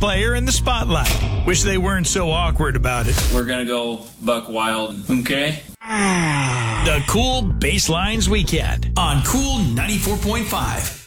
player in the spotlight. Wish they weren't so awkward about it. We're going to go buck wild, okay? The Cool Baselines Weekend on Cool 94.5.